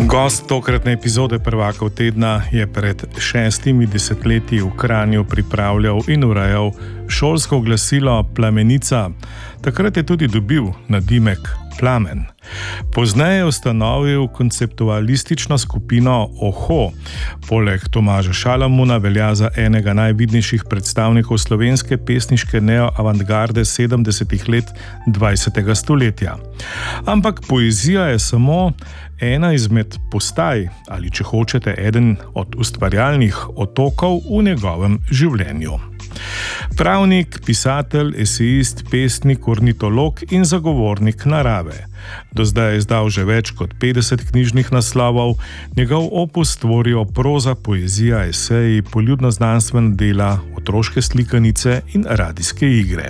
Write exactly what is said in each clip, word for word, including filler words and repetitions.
Gost tokratne epizode Prvakov tedna je pred šestimi desetletji v Kranju pripravljal in urejal šolsko glasilo Plamenica. Takrat je tudi dobil nadimek Plamen. Pozneje je ustanovil konceptualistično skupino Oho. Poleg Tomaža Šalamuna velja za enega najvidnejših predstavnikov slovenske pesniške neoavantgarde sedemdesetih let dvajsetega stoletja. Ampak poezija je samo ena izmed postaj, ali če hočete, eden od ustvarjalnih otokov v njegovem življenju. Pravnik, pisatelj, esejist, pesnik, ornitolog in zagovornik narave. Do zdaj je izdal že več kot petdeset knjižnih naslovov, njegov opus stvorijo proza, poezija, eseji, poljudno-znanstvena dela, otroške slikanice in radijske igre.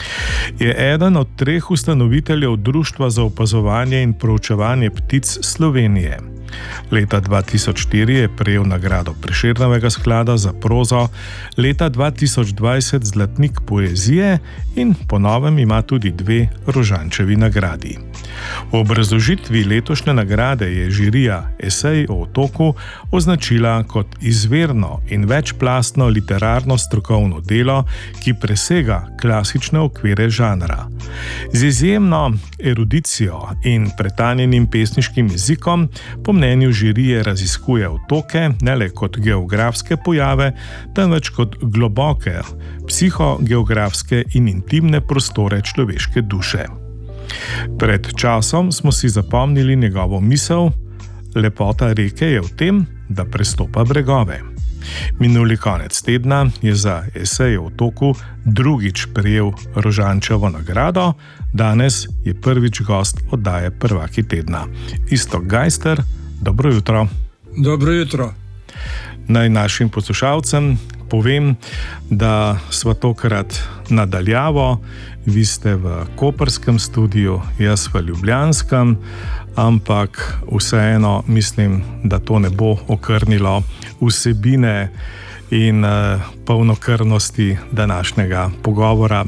Je eden od treh ustanoviteljev Društva za opazovanje in proučevanje ptic Slovenije. Leta dva tisoč štiri je prejel nagrado Prešernovega sklada za prozo, leta dva tisoč dvajset Zlatnik poezije in po novem ima tudi dve Rožančevi nagradi. V obrazložitvi letošnje nagrade je žirija esej o otoku označila kot izvirno in večplastno literarno strokovno delo, ki presega klasične okvire žanra. Z izjemno erudicijo in pretanjenim pesniškim jezikom po mnenju žirije raziskuje otoke ne le kot geografske pojave, temveč kot globoke psihogeografske in intimne prostore človeške duše. Pred časom smo si zapomnili njegovo misel: lepota reke je v tem, da prestopa bregove. Minuli konec tedna je za esej o otoku drugič prejel Rožančevo nagrado, danes je prvič gost oddaje Prvaki tedna. Iztok Gajster, dobro jutro. Dobro jutro. Naj našim poslušalcem povem, da sva tokrat nadaljavo. Vi ste v koprskem studiu, jaz v ljubljanskem, ampak vseeno mislim, da to ne bo okrnilo vsebine in uh, polnokrvnosti današnjega pogovora.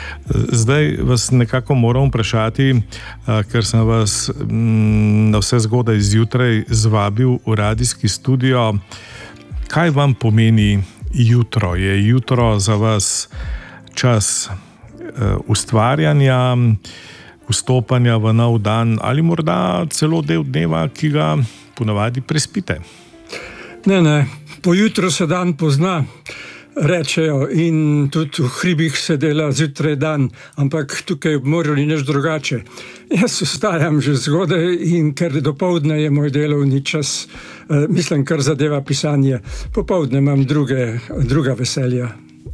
Zdaj vas nekako moram vprašati, uh, ker sem vas m, na vse zgodaj zjutraj zvabil v radijski studio. Kaj vam pomeni jutro? Je jutro za vas čas uh, ustvarjanja, vstopanja v nov dan ali morda celo del dneva, ki ga ponavadi prespite? Ne, ne, pojutro se dan pozna, rečejo, in tudi v hribih se dela zjutraj dan, ampak tukaj v morju ni nič drugače. Jaz vstajam že zgodaj in ker dopoldne je moj delovni čas, eh, mislim, kar zadeva pisanje, popoldne imam druge, druga veselja.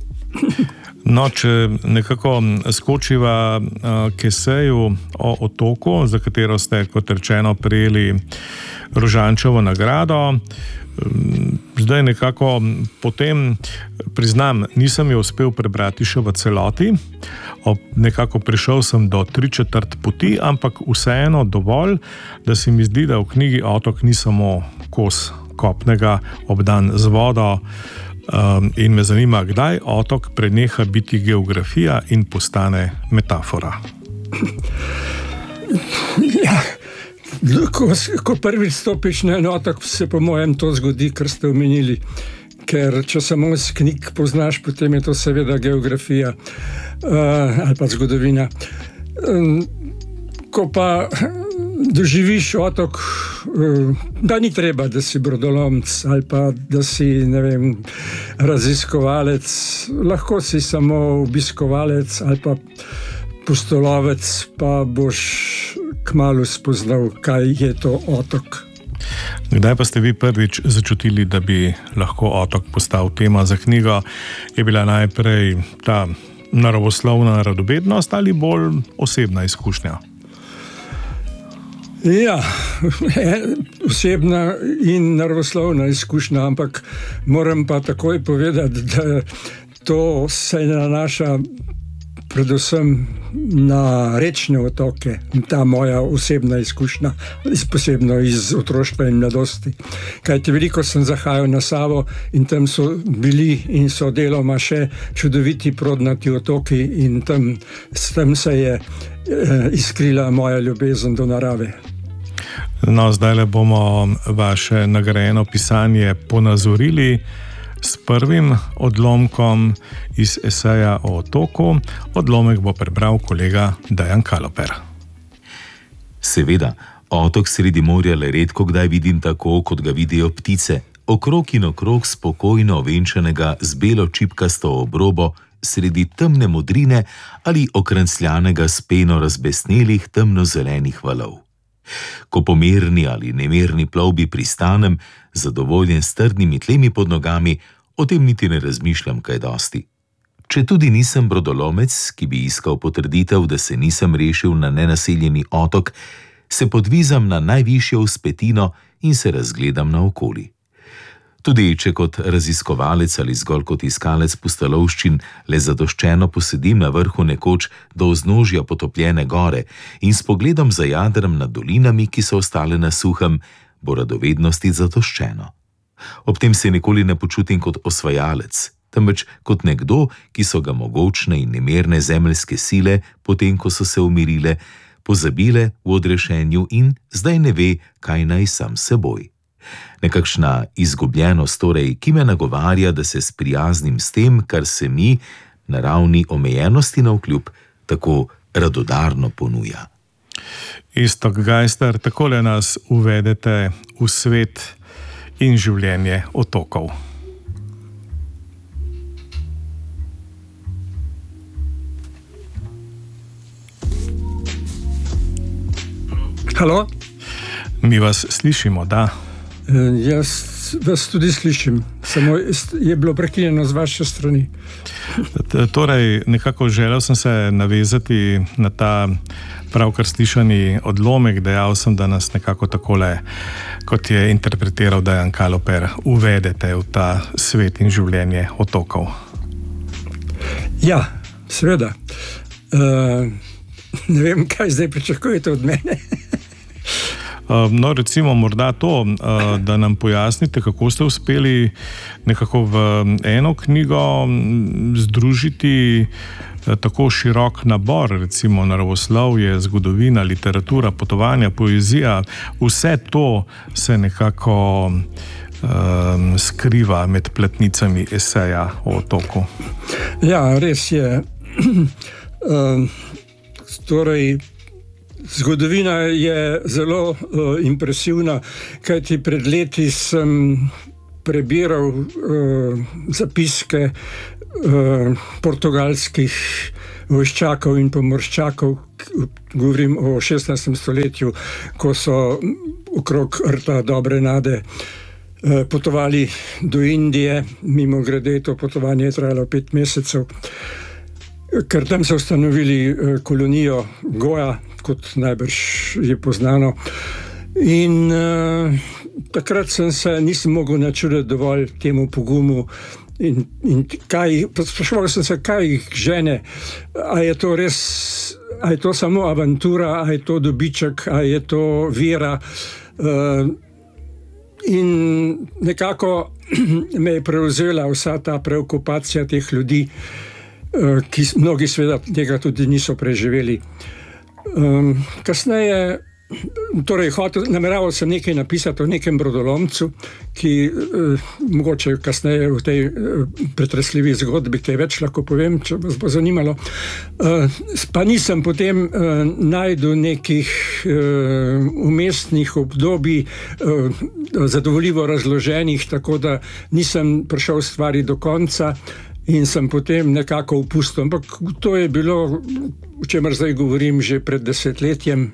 No, če nekako skočiva uh, k eseju o otoku, za katero ste, kot rečeno, prejeli Rožančevo nagrado. Zdaj nekako potem, priznam, nisem jo uspel prebrati še v celoti. Nekako prišel sem do tri četrt poti, ampak vseeno dovolj, da se mi zdi, da v knjigi Otok ni samo kos kopnega obdan z vodo. Um, in me zanima, kdaj otok preneha biti geografija in postane metafora. Ja, ko, ko prvič stopiš na en otok, se po mojem to zgodi, kar ste omenili. Ker če samo iz knjig poznaš, potem je to seveda geografija uh, ali pa zgodovina. Um, ko pa doživiš otok, da ni treba, da si brodolomc ali pa da si, ne vem, raziskovalec, lahko si samo obiskovalec ali pa pustolovec, pa boš kmalu spoznal, kaj je to otok. Kdaj pa ste vi prvič začutili, da bi lahko otok postal tema za knjigo? Je bila najprej ta naravoslovna radovednost ali bolj osebna izkušnja? Ja, osebna in naravoslovna izkušnja, ampak moram pa takoj povedati, da to se nanaša predvsem na rečne otoke, ta moja osebna izkušnja, posebno iz otroštva in mladosti. Kajti veliko sem zahajal na Savo in tam so bili in so deloma še čudoviti prodnati otoki in tam, tam se je eh, iskrila moja ljubezen do narave. No, zdaj le bomo vaše nagrajeno pisanje ponazorili s prvim odlomkom iz eseja o otoku. Odlomek bo prebral kolega Dejan Kaloper. Seveda, otok sredi morja le redko kdaj vidim tako, kot ga vidijo ptice, okrog in okrog spokojno ovenčanega z belo čipkasto obrobo sredi temne modrine ali okrancljanega s peno razbesnelih temno-zelenih valov. Ko po mirni ali nemirni plovbi pristanem, zadovoljen s trdnimi tlemi pod nogami, o tem niti ne razmišljam kaj dosti. Če tudi nisem brodolomec, ki bi iskal potrditev, da se nisem rešil na nenaseljeni otok, se podvizam na najvišjo vzpetino in se razgledam naokoli. Tudi če kot raziskovalec ali zgolj kot iskalec pustolovščin le zadoščeno posedim na vrhu nekoč do vznožja potopljene gore in s pogledom za jadrem nad dolinami, ki so ostale na suhem, bo radovednosti zadoščeno. Ob tem se nikoli ne počutim kot osvajalec, temveč kot nekdo, ki so ga mogočne in nemerne zemeljske sile, potem ko so se umirile, pozabile v odrešenju in zdaj ne ve, kaj naj sam seboj. Nekakšna izgubljenost torej, ki me nagovarja, da se sprijaznim s tem, kar se mi, na ravni omejenosti navkljub, tako radodarno ponuja. Iztok Gajster, takole nas uvedete v svet in življenje otokov. Halo? Mi vas slišimo, da? Jaz vas tudi slišim, samo je bilo prekinjeno z vaše strani. Torej, nekako želel sem se navezati na ta pravkar slišani odlomek, dejal sem, da nas nekako takole, kot je interpretiral Dejan Kaloper, uvedete v ta svet in življenje otokov. Ja, seveda. Uh, ne vem, kaj zdaj pričakujete od mene. No, recimo morda to, da nam pojasnite, kako ste uspeli nekako v eno knjigo združiti tako širok nabor, recimo naravoslovje, zgodovina, literatura, potovanja, poezija, vse to se nekako um, skriva med platnicami eseja o otoku. Ja, res je. um, torej, Zgodovina je zelo uh, impresivna, kajti pred leti sem prebiral uh, zapiske uh, portugalskih vojščakov in pomorščakov, govorim o šestnajstem stoletju, ko so okrog rta Dobre Nade uh, potovali do Indije, mimo grede to potovanje je trajalo pet mesecev, ker tam so ustanovili uh, kolonijo Goa, kot najbrž je poznano. In uh, takrat sem se, nisem mogel načuditi dovolj temu pogumu in, in kaj, spraševal sem se, kaj jih žene, a je to res, a je to samo avantura, a je to dobiček, a je to vera. Uh, in nekako me je prevzela vsa ta preokupacija teh ljudi, uh, ki mnogi seveda tega tudi niso preživeli. Um, kasneje, torej hotel, nameraval sem nekaj napisati o nekem brodolomcu, ki uh, mogoče kasneje v tej uh, pretresljivi zgodbi kaj več lahko povem, če vas bo zanimalo. Uh, pa nisem potem uh, najdel nekih uh, umestnih obdobij uh, zadovoljivo razloženih, tako da nisem prišel stvari do konca in sem potem nekako upustil. Ampak to je bilo, o čemer zdaj govorim, že pred desetletjem.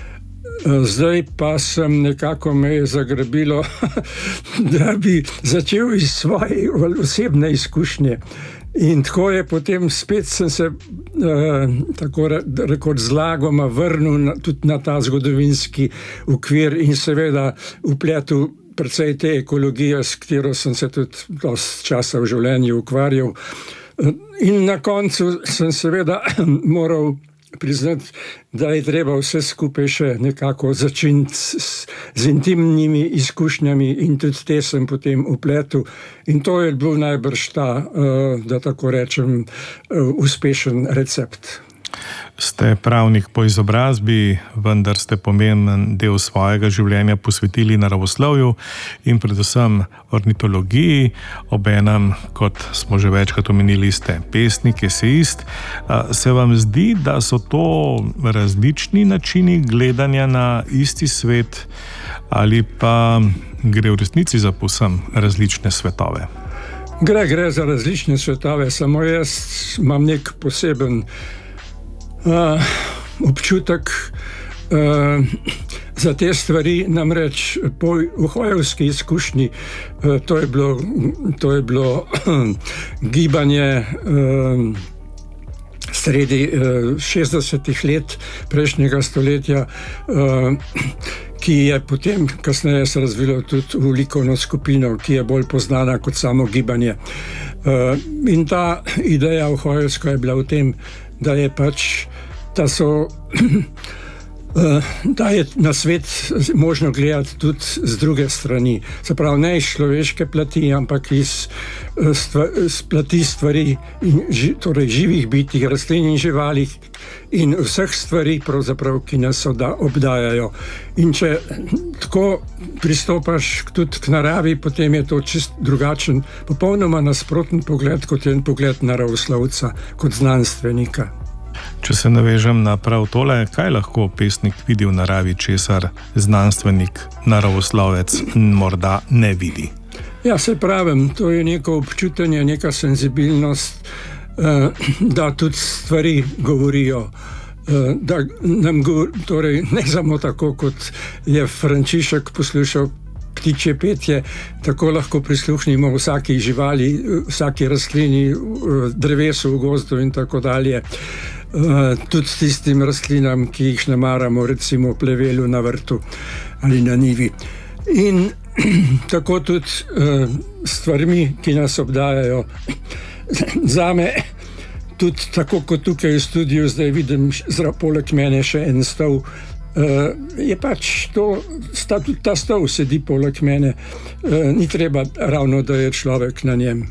Zdaj pa sem nekako me je zagrabilo, da bi začel iz svoje osebne izkušnje. In tako je potem spet sem se uh, tako rekoč zlagoma vrnil na, tudi na ta zgodovinski okvir in seveda vpletel predvsej te ekologije, s katero sem se tudi dosti časa v življenju ukvarjal. In na koncu sem seveda moral priznati, da je treba vse skupaj še nekako začeti s, z intimnimi izkušnjami in tudi te sem potem vpletel. In to je bil najbrž ta, da tako rečem, uspešen recept. Ste pravnik po izobrazbi, vendar ste pomemben del svojega življenja posvetili naravoslovju in predvsem ornitologiji. Obenem, kot smo že večkrat omenili, ste pesnik, esejist. Se vam zdi, da so to različni načini gledanja na isti svet ali pa gre v resnici za povsem različne svetove? Gre, gre za različne svetove, samo jaz imam nek poseben Uh, občutek uh, za te stvari, namreč po uhojevski izkušnji, uh, to je bilo, to je bilo gibanje uh, sredi uh, šestdesetih let prejšnjega stoletja, uh, ki je potem kasneje se razvilo tudi v likovno skupino, ki je bolj poznana kot samo gibanje. Uh, in ta ideja uhojevska je bila v tem, da je pač, da so, da je na svet možno gledati tudi z druge strani. Se pravi, ne iz človeške plati, ampak iz, stva, iz plati stvari, in, torej živih bitij, rastlin in živalih in vseh stvari, pravzaprav, ki nas obdajajo. In če tako pristopaš tudi k naravi, potem je to čist drugačen, popolnoma nasproten pogled, kot je pogled naravoslovca, kot znanstvenika. Če se navežem na prav tole, kaj lahko pesnik vidi v naravi, česar znanstvenik, naravoslovec morda ne vidi? Ja, se pravim, to je neko občutenje, neka senzibilnost, da tudi stvari govorijo. Da nam govor, torej ne samo tako, kot je Frančišek poslušal ptičje petje, tako lahko prisluhnimo vsaki živali, vsaki rastlini, drevesu v gozdu in tako dalje. Uh, tudi tistim rastlinam, ki jih ne maramo, recimo plevelu na vrtu ali na njivi. In tako tudi uh, stvarmi, ki nas obdajajo. Zame, tudi tako kot tukaj v studiu, zdaj vidim zra, poleg mene še en stol, uh, je pač to, sta, tudi ta stol sedi poleg mene, uh, ni treba ravno, da je človek na njem.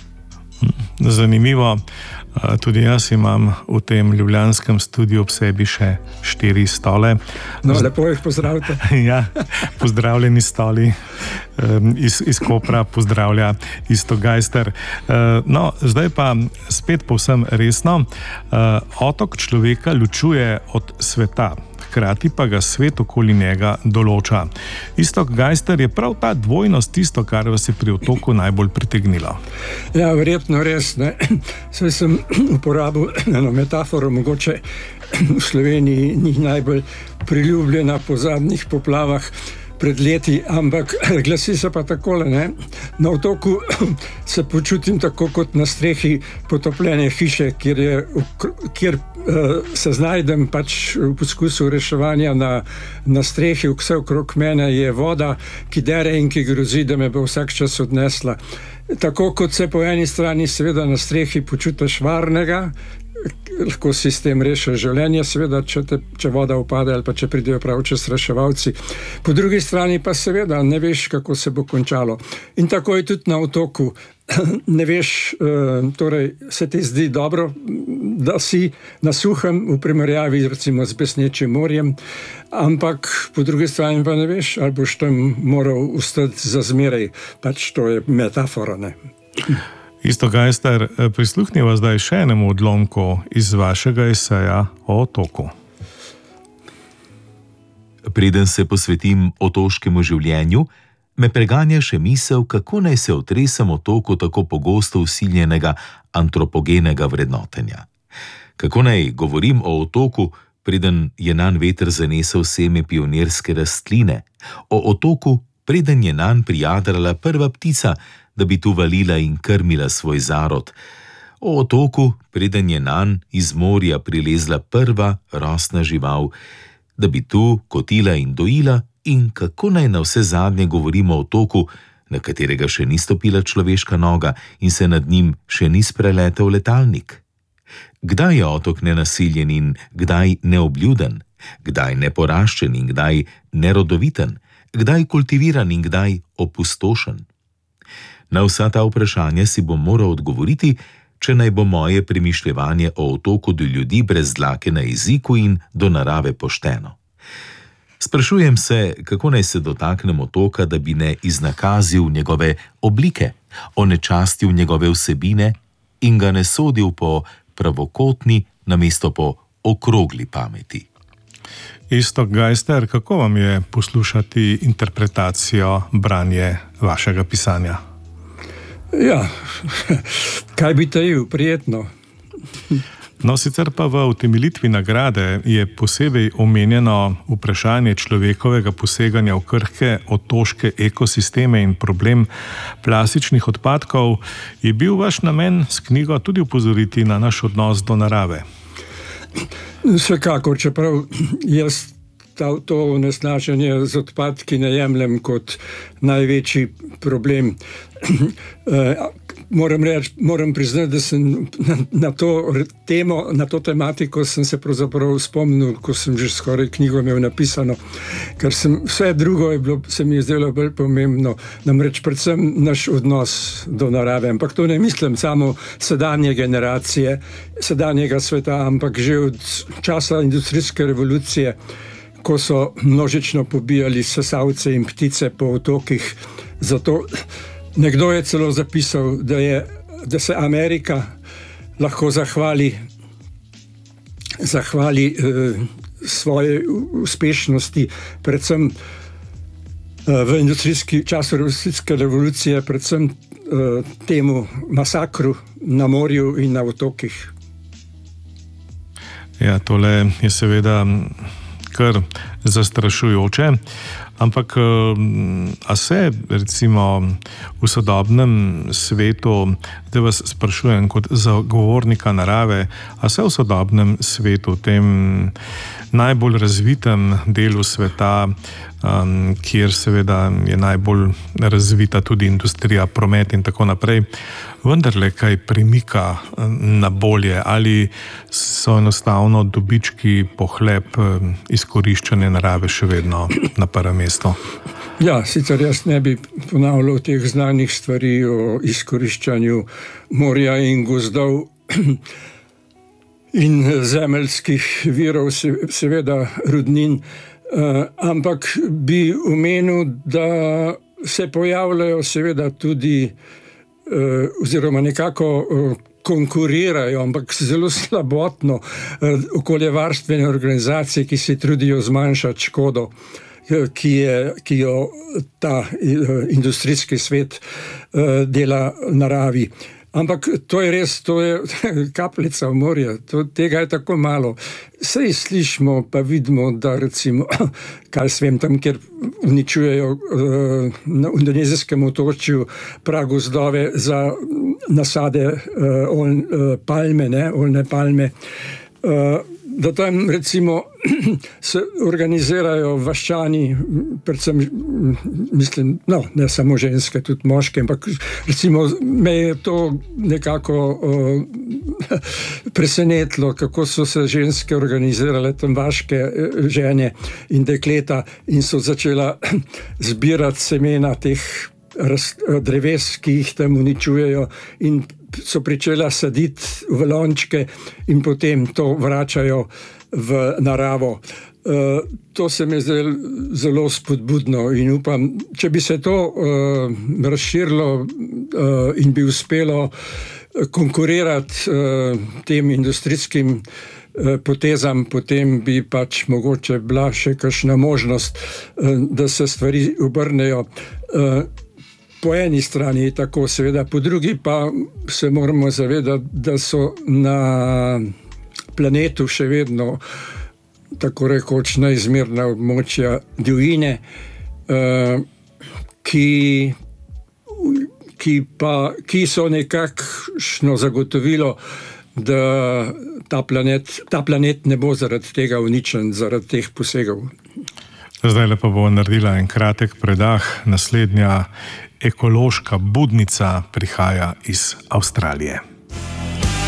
Zanimivo. Tudi jaz imam v tem ljubljanskem studiu ob sebi še štiri stole. No, lepo jih pozdravite. Ja, pozdravljeni stoli iz, iz Kopra, pozdravlja Iztok Gajster. No, zdaj pa spet povsem resno. Otok človeka ločuje od sveta, hkrati pa ga svet okoli njega določa. Iztok Gajster, je prav ta dvojnost tisto, kar vas je pri otoku najbolj pritegnilo? Ja, verjetno res, ne. Saj sem uporabil eno metaforo, mogoče v Sloveniji ni najbolj priljubljena po zadnjih poplavah pred leti, ampak glasi se pa takole, ne. Na otoku se počutim tako kot na strehi potopljene hiše, kjer, je, kjer uh, se znajdem pač v poskusu reševanja na, na strehi, vse okrog mene je voda, ki dere in ki grozi, da me bo vsak čas odnesla. Tako kot se po eni strani seveda na strehi počutiš varnega, lahko si s tem rešiš življenje, seveda, če, te, če voda upade ali pa če pridejo pravčas reševalci. Po drugi strani pa seveda ne veš, kako se bo končalo. In tako je tudi na otoku. Ne veš, torej se ti zdi dobro, da si na suhem v primerjavi recimo z besnečim morjem, ampak po drugi strani pa ne veš, ali boš tam moral ostati za zmeraj. Pač to je metafora, ne? Iztok Gajster, prisluhnimo zdaj še enemu odlomku iz vašega eseja o otoku. Preden se posvetim otoškemu življenju, me preganja še misel, kako naj se otresem otoku tako pogosto vsiljenega antropogenega vrednotenja. Kako naj govorim o otoku, preden je nanj veter zanesel seme pionirske rastline, o otoku, preden je nanj prijadrala prva ptica, da bi tu valila in krmila svoj zarod, o otoku, preden je nanj iz morja prilezla prva rosna žival, da bi tu kotila in dojila, in kako naj na vse zadnje govorimo o otoku, na katerega še ni stopila človeška noga in se nad njim še ni spreletel letalnik. Kdaj je otok nenasiljen in kdaj neobljuden, kdaj neporaščen in kdaj nerodoviten, kdaj kultiviran in kdaj opustošen? Na vsa ta vprašanja si bom moral odgovoriti, če naj bo moje premišljevanje o otoku do ljudi brez dlake na jeziku in do narave pošteno. Sprašujem se, kako naj se dotaknem otoka, da bi ne iznakazil njegove oblike, onečastil njegove vsebine in ga ne sodil po pravokotni namesto po okrogli pameti. Iztok Gajster, kako vam je poslušati interpretacijo, branje vašega pisanja? Ja, kaj bi tajil, prijetno. No, sicer pa v utemeljitvi nagrade je posebej omenjeno vprašanje človekovega poseganja v krhke otoške ekosisteme in problem plastičnih odpadkov. Je bil vaš namen s knjigo tudi upozoriti na naš odnos do narave? Vsekakor, čeprav jaz to onesnaženje z odpadki ne jemljem kot največji problem. Moram reči, moram priznati, da sem na, na to temo, na to tematiko sem se pravzaprav spomnil, ko sem že skoraj knjigo imel napisano, ker sem, vse drugo je bilo, se mi je zdelo bolj pomembno, namreč predvsem naš odnos do narave. Ampak to ne mislim samo sedanje generacije, sedanjega sveta, ampak že od časa industrijske revolucije, ko so množično pobijali sesalce in ptice po otokih. Zato nekdo je celo zapisal, da, je, da se Amerika lahko zahvali, zahvali eh, svoje uspešnosti, predvsem eh, v industrijski času industrijske revolucije, predvsem eh, temu masakru na morju in na otokih. Ja, tole je seveda kar zastrašujoče. Ampak, a se recimo v sodobnem svetu, da vas sprašujem kot zagovornika narave, a se v sodobnem svetu, v tem najbolj razvitem delu sveta, um, kjer seveda je najbolj razvita tudi industrija, promet in tako naprej, vendarle kaj premika na bolje, ali so enostavno dobički, pohleb, izkoriščanje narave še vedno na prvem mestu? Ja, sicer jaz ne bi ponavljal teh znanih stvari o izkoriščanju morja in gozdov in zemeljskih virov, seveda rudnin, ampak bi omenil, da se pojavljajo seveda tudi oziroma nekako konkurirajo, ampak zelo slabotno okoljevarstvene organizacije, ki se trudijo zmanjšati škodo, ki, je, ki jo ta industrijski svet dela naravi. Ampak to je res, to je kapljica v morju, to, tega je tako malo. Sej slišimo, pa vidimo, da recimo, kaj svem tam, kjer uničujejo uh, na indonezijskem otočju pragozdove za nasade uh, ol, uh, palme, ne, oljne palme, uh, da tam recimo se organizirajo vaščani, predvsem, mislim, no, ne samo ženske, tudi moške, ampak recimo me je to nekako uh, presenetilo, kako so se ženske organizirale, tam vaške žene in dekleta, in so začela zbirati semena teh dreves, ki jih tam uničujejo, in so pričela saditi v lončke in potem to vračajo v naravo. Uh, to se mi zdi zelo spodbudno in upam, če bi se to uh, razširilo uh, in bi uspelo konkurirati uh, tem industrijskim uh, potezam, potem bi pač mogoče bila še kakšna možnost, uh, da se stvari obrnejo. Uh, Po eni strani je tako, seveda, po drugi pa se moramo zavedati, da so na planetu še vedno tako rekoč neizmerna območja divjine, ki, ki, pa, ki so nekakšno zagotovilo, da ta planet, ta planet ne bo zaradi tega uničen, zaradi teh posegov. Zdaj lepo bo naredila en kratek predah. Naslednja ekološka budnica prihaja iz Avstralije.